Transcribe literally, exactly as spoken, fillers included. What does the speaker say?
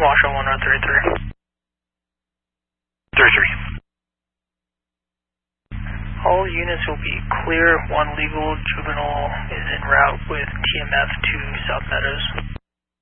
Washoe one oh three three. three three. All units will be clear. One legal juvenile is en route with T M F to South Meadows.